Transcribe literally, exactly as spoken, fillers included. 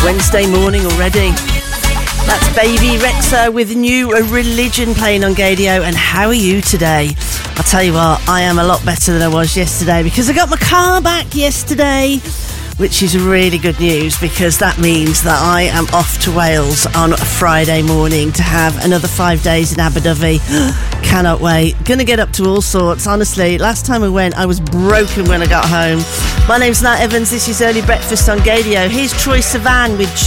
Wednesday morning already. That's Baby Rexha with New Religion playing on Gaydio. And how are you today? I'll tell you what, I am a lot better than I was yesterday because I got my car back yesterday, which is really good news because that means that I am off to Wales on a Friday morning to have another five days in Abu Dhabi. Cannot wait. Gonna get up to all sorts. Honestly, last time I went, I was broken when I got home. My name's Nat Evans. This is Early Breakfast on Gaydio. Here's Troye Sivan with